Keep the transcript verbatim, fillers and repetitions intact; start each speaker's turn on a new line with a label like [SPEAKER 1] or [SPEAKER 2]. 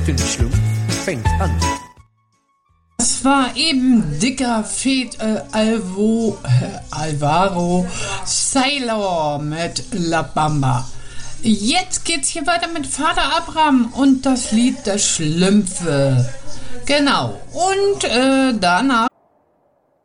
[SPEAKER 1] Philipp Schlumpf fängt an.
[SPEAKER 2] Das war eben dicker Fed äh, Alvo, äh, Alvaro Sailor mit La Bamba. Jetzt geht's hier weiter mit Vater Abraham und das Lied der Schlümpfe. Genau. Und äh, danach